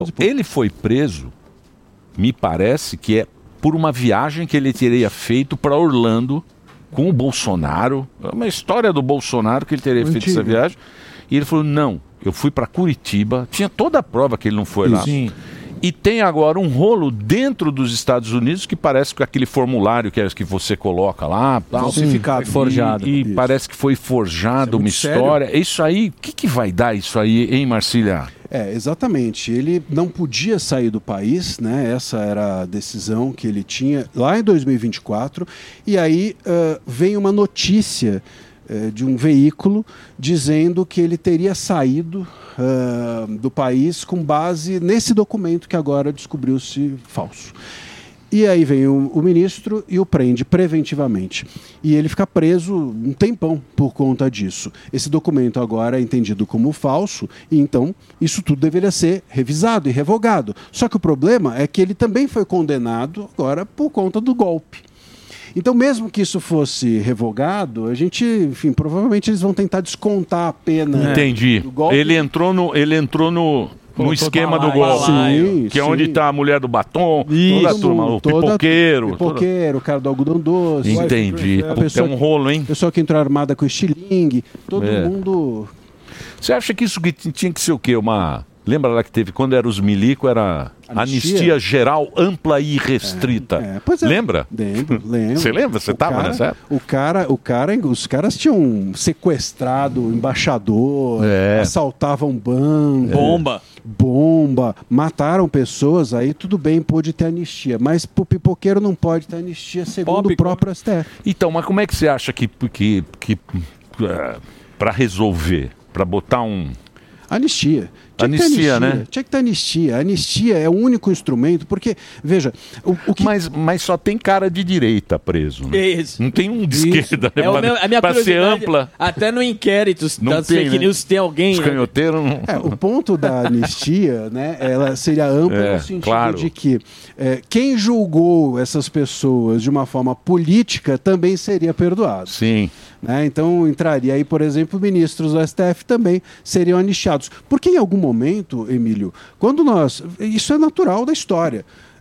Ele foi preso, me parece que é por uma viagem que ele teria feito para Orlando com o Bolsonaro. É uma história do Bolsonaro que ele teria feito essa viagem. E ele falou, não, eu fui para Curitiba. Tinha toda a prova que ele não foi lá. Sim. E tem agora um rolo dentro dos Estados Unidos que parece que aquele formulário que você coloca lá, falsificado, forjado. E parece que foi forjado uma história. Sério? Isso aí, o que vai dar isso aí, hein, Marcília? Exatamente. Ele não podia sair do país, né? Essa era a decisão que ele tinha lá em 2024. E aí vem uma notícia de um veículo dizendo que ele teria saído do país com base nesse documento que agora descobriu-se falso. E aí vem o ministro e o prende preventivamente. E ele fica preso um tempão por conta disso. Esse documento agora é entendido como falso e então isso tudo deveria ser revisado e revogado. Só que o problema é que ele também foi condenado agora por conta do golpe. Então, mesmo que isso fosse revogado, a gente, enfim, provavelmente eles vão tentar descontar a pena. Entendi. Do golpe. Ele entrou no esquema do golpe, que é onde está a mulher do batom, toda a turma, o pipoqueiro. O cara do algodão doce. Entendi. É um rolo, hein? Pessoa que entrou armada com estilingue, todo mundo... Você acha que isso tinha que ser o quê? Lembra lá que teve, quando era os milico, era anistia geral, ampla e irrestrita. Lembra? Lembro. Você lembra? Você estava nessa época? Os caras tinham sequestrado o embaixador, assaltavam banco. Bomba, mataram pessoas, aí tudo bem, pôde ter anistia. Mas pro pipoqueiro não pode ter anistia, segundo o próprio STF. Então, mas como é que você acha que para resolver, para botar Anistia. Né? Tinha que ter anistia. A anistia é o único instrumento, porque, veja... Mas só tem cara de direita preso. Né? Isso. Não tem um de esquerda. Né? A minha para ser ampla. Até no inquérito das tem, fake news tem alguém... Os canhoteiros não... O ponto da anistia, né, ela seria ampla no sentido de que quem julgou essas pessoas de uma forma política também seria perdoado. Sim. Né? Então entraria aí, por exemplo, ministros do STF também seriam anistiados. Porque em algum momento, Emílio, quando isso é natural da história.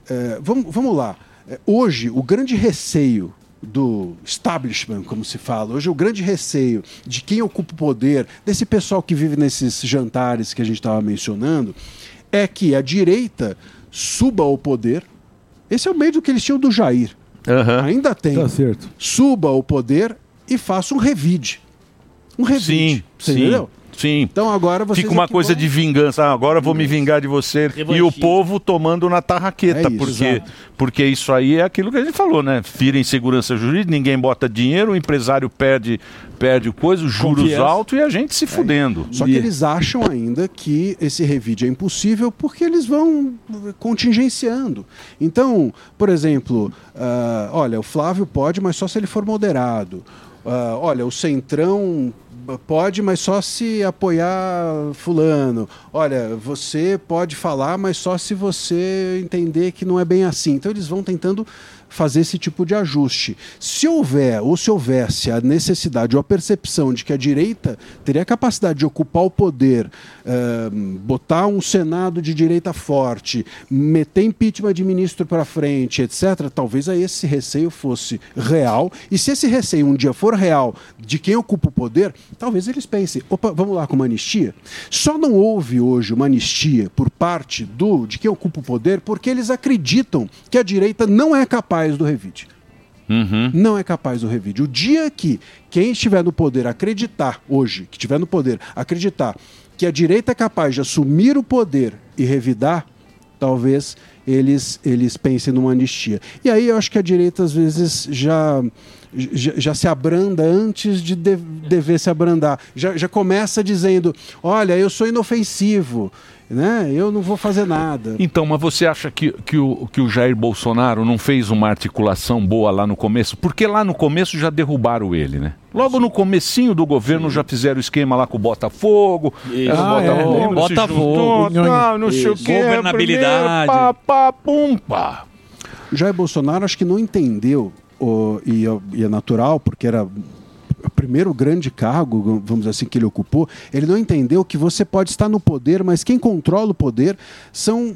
Vamos lá. Hoje, o grande receio do establishment, como se fala, hoje o grande receio de quem ocupa o poder, desse pessoal que vive nesses jantares que a gente estava mencionando, é que a direita suba ao poder. Esse é o medo que eles tinham do Jair. Ainda tem. Tá certo. Suba ao poder e faça um revide. Sim. Entendeu? Sim. Então agora você fica uma coisa de vingança. Agora eu vou me vingar de você. E o povo tomando na tarraqueta. Porque isso aí é aquilo que a gente falou, né? Fira insegurança jurídica, ninguém bota dinheiro, o empresário perde coisa, os juros altos e a gente se fudendo. Só que eles acham ainda que esse revide é impossível porque eles vão contingenciando. Então, por exemplo, olha, o Flávio pode, mas só se ele for moderado. Olha, o Centrão pode, mas só se apoiar fulano. Olha, você pode falar, mas só se você entender que não é bem assim. Então eles vão tentando fazer esse tipo de ajuste. Se houver, ou se houvesse a necessidade ou a percepção de que a direita teria a capacidade de ocupar o poder, botar um Senado de direita forte, meter impeachment de ministro para frente, etc., talvez aí esse receio fosse real. E se esse receio um dia for real de quem ocupa o poder, talvez eles pensem, opa, vamos lá com uma anistia? Só não houve hoje uma anistia por parte de quem ocupa o poder porque eles acreditam que a direita não é capaz do revide. Não é capaz do revide. O dia que quem estiver no poder acreditar, hoje, que estiver no poder, acreditar que a direita é capaz de assumir o poder e revidar, talvez eles pensem numa anistia. E aí eu acho que a direita às vezes já se abranda antes de dever se abrandar. Já começa dizendo, olha, eu sou inofensivo, né? Eu não vou fazer nada. Então, mas você acha que o Jair Bolsonaro não fez uma articulação boa lá no começo? Porque lá no começo já derrubaram ele, né? Logo no comecinho do governo já fizeram o esquema lá com o Botafogo. Botafogo. Não sei o que. Governabilidade. Jair Bolsonaro acho que não entendeu, e é natural, porque era o primeiro grande cargo, vamos dizer assim, que ele ocupou. Ele não entendeu que você pode estar no poder, mas quem controla o poder são